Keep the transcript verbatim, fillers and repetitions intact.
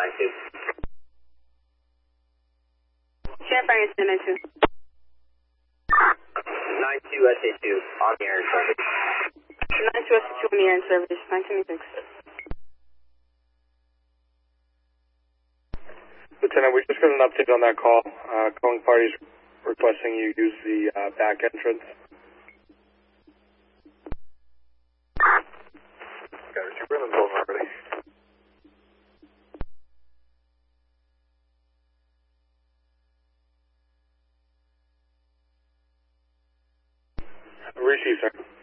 nine two. Sheriff Fire nine two. nine two S A two on the air service. nine two S A two on the air service, nine twenty-six. Lieutenant, we just got an update on that call. Uh, calling parties requesting you use the uh, back entrance. Guys, you're running both already. Receive, sir.